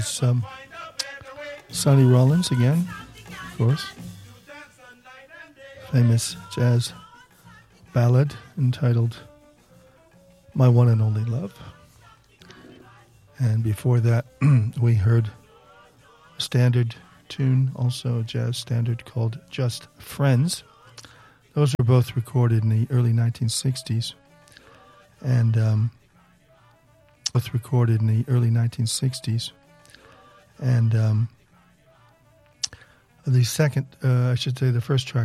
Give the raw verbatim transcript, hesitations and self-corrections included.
It's um, Sonny Rollins again, of course. Famous jazz ballad entitled My One and Only Love. And before that, we heard a standard tune, also a jazz standard called Just Friends. Those were both recorded in the early nineteen sixties. And um, both recorded in the early nineteen sixties. And um, the second, uh, I should say the first track